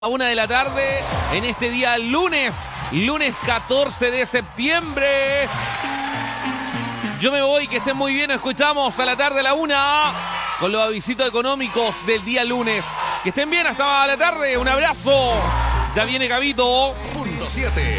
A 1 de la tarde en este día lunes 14 de septiembre. Yo me voy, que estén muy bien, nos escuchamos a la tarde a la 1 con los avisitos económicos del día lunes. Que estén bien hasta la tarde, un abrazo. Ya viene Gabito. Punto 7.